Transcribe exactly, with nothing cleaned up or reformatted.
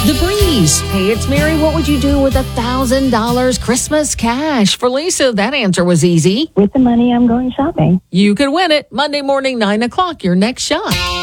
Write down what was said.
The Breeze. Hey, it's Mary. What would you do with a thousand dollars Christmas cash? For Lisa, that answer was easy. With the money, I'm going shopping. You could win it Monday morning, nine o'clock, your next shot.